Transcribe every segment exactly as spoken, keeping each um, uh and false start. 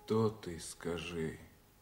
Кто ты, скажи?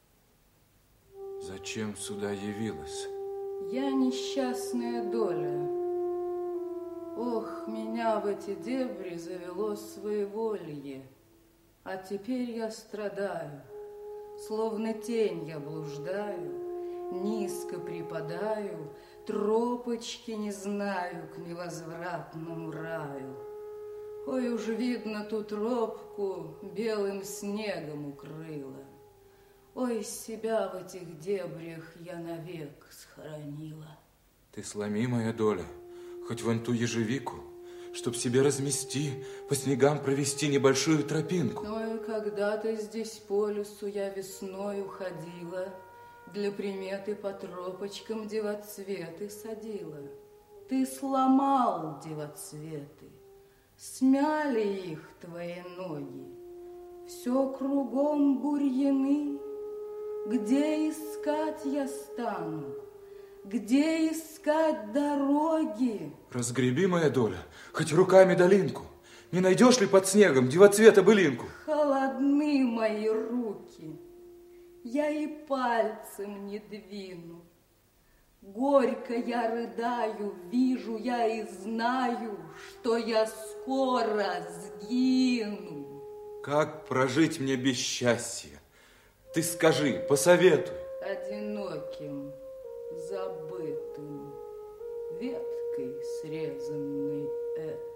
Зачем сюда явилась? Я несчастная доля. Ох, меня в эти дебри завело своеволье, а теперь я страдаю, словно тень я блуждаю, низко припадаю, тропочки не знаю к невозвратному раю. Ой, уж видно, ту тропку белым снегом укрыла. Ой, себя в этих дебрях я навек схоронила. Ты сломи, моя доля, хоть вон ту ежевику, чтоб себе размести, по снегам провести небольшую тропинку. Ой, когда-то здесь по лесу я весною ходила, для приметы по тропочкам девоцветы садила. Ты сломал девоцветы, смяли их твои ноги, все кругом бурьяны. Где искать я стану? Где искать дороги? Разгреби, моя доля, хоть руками долинку. Не найдешь ли под снегом девоцвета былинку? Холодны мои руки, я и пальцем не двину. Горько я рыдаю, вижу я и знаю, что я скоро сгину. Как прожить мне без счастья? Ты скажи, посоветуй. Одиноким, забытым, веткой срезанной это.